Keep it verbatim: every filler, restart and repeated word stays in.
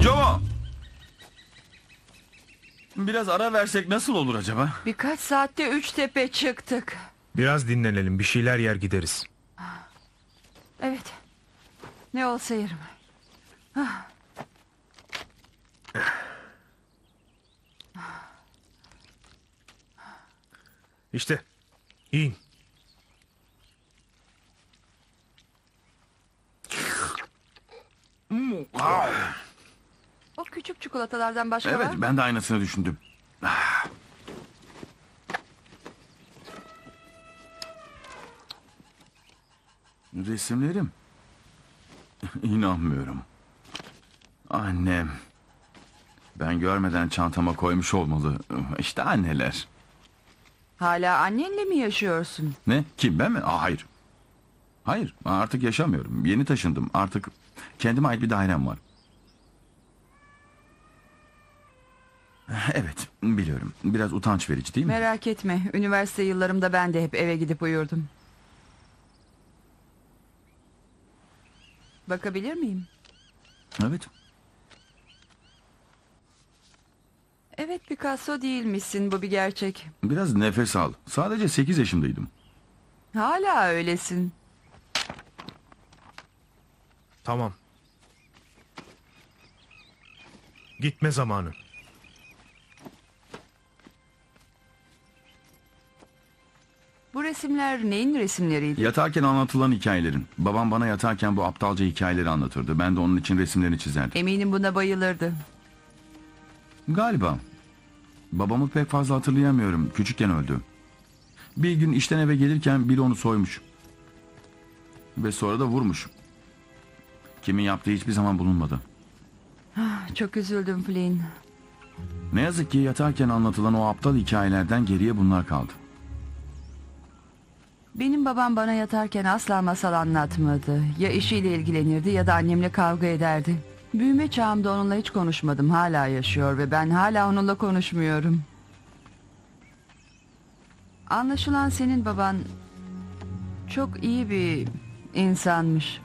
Joe! Biraz ara versek nasıl olur acaba? Birkaç saatte üç tepe çıktık. Biraz dinlenelim, bir şeyler yer gideriz. Evet. Ne olsa yerim. İşte, yiyin. O küçük çikolatalardan başka Evet, var mı? ben de aynısını düşündüm. Ah. Resimlerim. İnanmıyorum. Annem. Ben görmeden çantama koymuş olmalı. İşte anneler. Hala annenle mi yaşıyorsun? Ne? Kim, ben mi? Aa, hayır. Hayır, artık yaşamıyorum. Yeni taşındım. Artık kendime ait bir dairem var. Evet, biliyorum. Biraz utanç verici değil mi? Merak etme. Üniversite yıllarımda ben de hep eve gidip uyurdum. Bakabilir miyim? Evet. Evet, Picasso değilmişsin, bu bir gerçek. Biraz nefes al. Sadece sekiz yaşındaydım. Hala öylesin. Tamam. Gitme zamanı. Bu resimler neyin resimleriydi? Yatarken anlatılan hikayelerin. Babam bana yatarken bu aptalca hikayeleri anlatırdı. Ben de onun için resimlerini çizerdim. Eminim buna bayılırdı. Galiba. Babamı pek fazla hatırlayamıyorum. Küçükken öldü. Bir gün işten eve gelirken biri onu soymuş. Ve sonra da vurmuş. Kimin yaptığı hiçbir zaman bulunmadı. Çok üzüldüm Flynn. Ne yazık ki yatarken anlatılan o aptal hikayelerden geriye bunlar kaldı. Benim babam bana yatarken asla masal anlatmadı. Ya işiyle ilgilenirdi ya da annemle kavga ederdi. Büyüme çağımda onunla hiç konuşmadım. Hala yaşıyor ve ben hala onunla konuşmuyorum. Anlaşılan senin baban çok iyi bir insanmış.